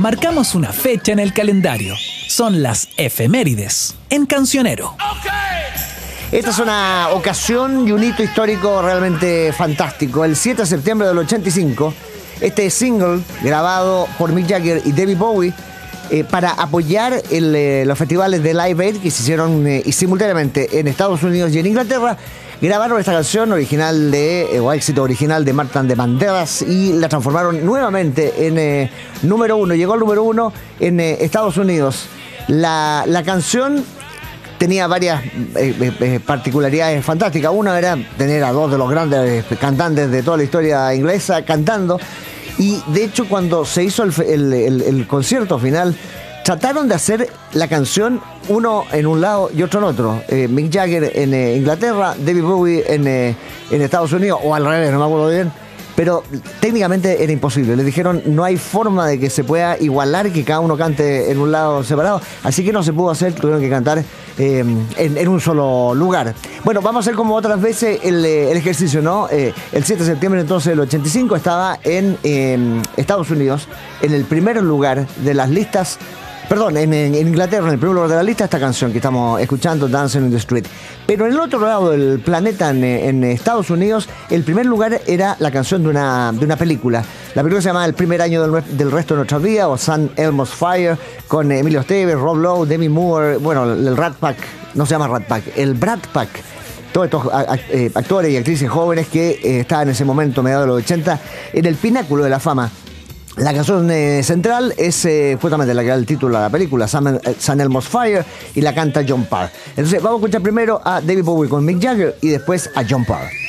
marcamos una fecha en el calendario. Son las efemérides en Cancionero. Esta es una ocasión y un hito histórico realmente fantástico. El 7 de septiembre del 85, este single grabado por Mick Jagger y David Bowie para apoyar los festivales de Live Aid que se hicieron simultáneamente en Estados Unidos y en Inglaterra, grabaron esta canción original o éxito original de Martin and the Vandellas y la transformaron nuevamente en número uno. Llegó al número uno en Estados Unidos. La canción tenía varias particularidades fantásticas. Una era tener a dos de los grandes cantantes de toda la historia inglesa cantando. Y de hecho, cuando se hizo el concierto final, trataron de hacer la canción uno en un lado y otro en otro. Mick Jagger en Inglaterra, David Bowie en Estados Unidos, o al revés, no me acuerdo bien. Pero técnicamente era imposible. Les dijeron, no hay forma de que se pueda igualar, que cada uno cante en un lado separado. Así que no se pudo hacer, tuvieron que cantar en un solo lugar. Bueno, vamos a hacer como otras veces el ejercicio, ¿no? El 7 de septiembre entonces del 85 estaba en Estados Unidos, en el primer lugar de las listas. Perdón, en Inglaterra, en el primer lugar de la lista, esta canción que estamos escuchando, Dancing in the Street. Pero en el otro lado del planeta, en Estados Unidos, el primer lugar era la canción de una película. La película se llama El primer año del resto de nuestras vidas, o San Elmo's Fire, con Emilio Estevez, Rob Lowe, Demi Moore, bueno, el Rat Pack, no se llama Rat Pack, el Brat Pack. Todos estos actores y actrices jóvenes que estaban en ese momento, mediados de los 80, en el pináculo de la fama. La canción central es justamente la que da el título a la película, San Elmo's Fire, y la canta John Parr. Entonces vamos a escuchar primero a David Bowie con Mick Jagger y después a John Parr.